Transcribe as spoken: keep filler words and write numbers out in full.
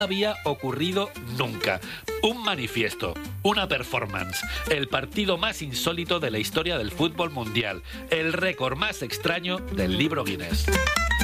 había ocurrido nunca. Un manifiesto, una performance, el partido más insólito de la historia del fútbol mundial, el récord más extraño del libro Guinness.